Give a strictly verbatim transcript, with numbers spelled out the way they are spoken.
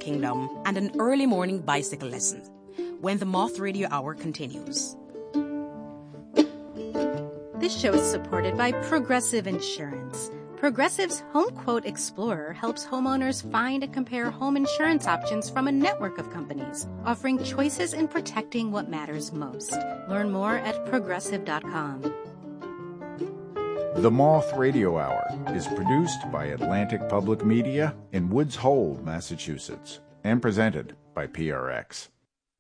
kingdom and an early morning bicycle lesson when the Moth Radio Hour continues. This show is supported by Progressive Insurance. Progressive's Home Quote Explorer helps homeowners find and compare home insurance options from a network of companies, offering choices in protecting what matters most. Learn more at progressive dot com. The Moth Radio Hour is produced by Atlantic Public Media in Woods Hole, Massachusetts, and presented by P R X.